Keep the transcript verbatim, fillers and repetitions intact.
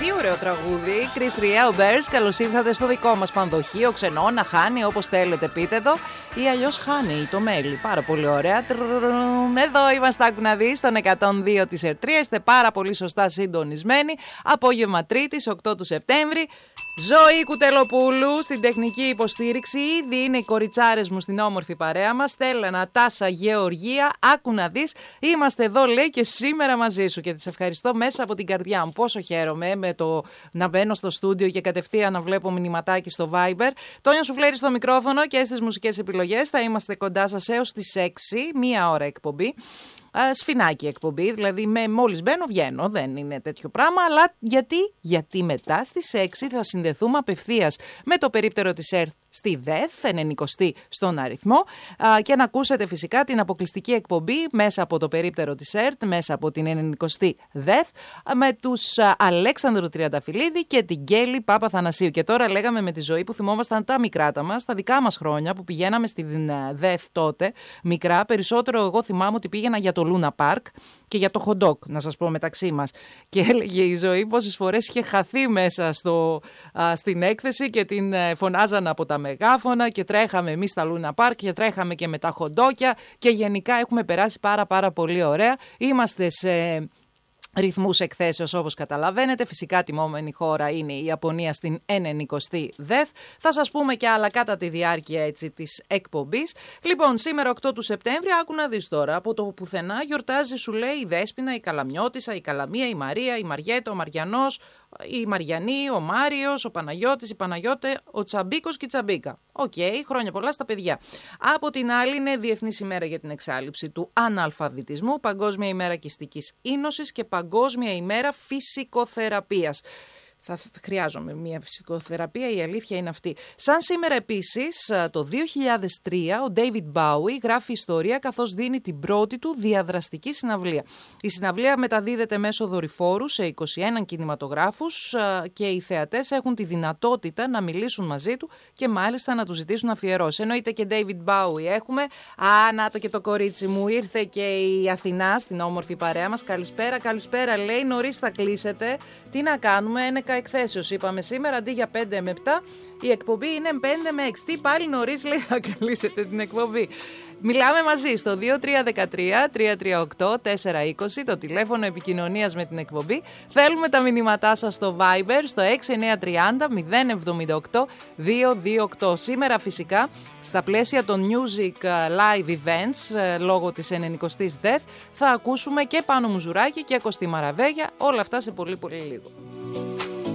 Τι ωραίο τραγούδι. Chris Rea, Bears, καλώς ήρθατε στο δικό μας πανδοχείο. Ξενώνα, χάνει, όπως θέλετε πείτε το. Ή αλλιώς χάνει το μέλι. Πάρα πολύ ωραία. Εδώ είμαστε, άκου να δεις, στον εκατόν δύο της Ερτρία. Είστε πάρα πολύ σωστά συντονισμένοι. Απόγευμα Τρίτης, οκτώ του Σεπτέμβρη. Ζωή Κουτελοπούλου στην τεχνική υποστήριξη. Ήδη είναι οι κοριτσάρες μου στην όμορφη παρέα μας. Στέλλα, Νατάσα, Γεωργία. Άκου να δεις. Είμαστε εδώ, λέει, και σήμερα μαζί σου. Και τις ευχαριστώ μέσα από την καρδιά μου. Πόσο χαίρομαι με το να μπαίνω στο στούντιο και κατευθείαν να βλέπω μηνυματάκι στο Viber. Τόνια Σουφλέρη στο μικρόφωνο και στις μουσικές επιλογές. Θα είμαστε κοντά σας έως τις έξι. Μία ώρα εκπομπή. Σφινάκι εκπομπή, δηλαδή με μόλις μπαίνω βγαίνω, δεν είναι τέτοιο πράγμα, αλλά γιατί, γιατί μετά στις έξι θα συνδεθούμε απευθείας με το περίπτερο της ΕΡΤ στη ΔΕΘ, ενενηκοστή στον αριθμό, και να ακούσετε φυσικά την αποκλειστική εκπομπή μέσα από το περίπτερο της ΕΡΤ, μέσα από την ενενηκοστή ΔΕΘ, με τους Αλέξανδρο Τριανταφυλλίδη και την Γκέλη Παπαθανασίου. Και τώρα λέγαμε με τη Ζωή που θυμόμασταν τα μικράτα μας, τα δικά μας χρόνια που πηγαίναμε στην ΔΕΘ τότε, μικρά, περισσότερο εγώ θυμάμαι ότι πήγαινα για το Λούνα Πάρκ και για το χοντόκ, να σας πω μεταξύ μας. Και έλεγε η Ζωή πόσες φορές είχε χαθεί μέσα στο, α, στην έκθεση και την ε, φωνάζαν από τα μεγάφωνα και τρέχαμε εμείς στα Λούνα Πάρκ και τρέχαμε και με τα χοντόκια και γενικά έχουμε περάσει πάρα πάρα πολύ ωραία. Είμαστε σε ρυθμούς εκθέσεως όπως καταλαβαίνετε. Φυσικά τιμόμενη χώρα είναι η Ιαπωνία στην ενενηκοστή ΔΕΘ. Θα σας πούμε και άλλα κατά τη διάρκεια έτσι της εκπομπής. Λοιπόν, σήμερα οκτώ του Σεπτέμβρη, άκου να δεις τώρα, από το πουθενά γιορτάζει, σου λέει, η Δέσποινα, η Καλαμιώτισσα, η Καλαμία, η Μαρία, η Μαριέτα, ο Μαριανός, η Μαριανή, ο Μάριος, ο Παναγιώτης, η Παναγιώτε, ο Τσαμπίκος και η Τσαμπίκα. Οκ, okay, χρόνια πολλά στα παιδιά. Από την άλλη είναι Διεθνής ημέρα για την εξάλληψη του αναλφαβητισμού, Παγκόσμια ημέρα κιστικής ίνωσης και Παγκόσμια ημέρα φυσικοθεραπείας. Θα χρειάζομαι μια φυσικοθεραπεία, η αλήθεια είναι αυτή. Σαν σήμερα επίσης, το δύο χιλιάδες τρία, ο David Bowie γράφει ιστορία καθώς δίνει την πρώτη του διαδραστική συναυλία. Η συναυλία μεταδίδεται μέσω δορυφόρου σε είκοσι ένα κινηματογράφους και οι θεατές έχουν τη δυνατότητα να μιλήσουν μαζί του και μάλιστα να του ζητήσουν αφιερώσεις. Εννοείται και David Bowie έχουμε. Α, να το και το κορίτσι μου, ήρθε και η Αθηνά στην όμορφη παρέα μας. Καλησπέρα, καλησπέρα, λέει, νωρίς θα κλείσετε. Τι να κάνουμε, ένεκα εκθέσεως είπαμε σήμερα, αντί για πέντε με επτά, η εκπομπή είναι πέντε με έξι. Τι πάλι νωρίς, λέει, θα κλείσετε την εκπομπή. Μιλάμε μαζί στο δύο τρία ένα τρία τρία τρία οκτώ τέσσερα είκοσι, το τηλέφωνο επικοινωνίας με την εκπομπή. Θέλουμε τα μηνύματά σας στο Viber στο έξι εννιά τρία μηδέν μηδέν εβδομήντα οκτώ διακόσια είκοσι οκτώ. Σήμερα φυσικά στα πλαίσια των Music Live Events λόγω της ενενηκοστής ΔΕΘ θα ακούσουμε και Πάνο Μουζουράκη και Κωστή Μαραβέγια, όλα αυτά σε πολύ πολύ λίγο.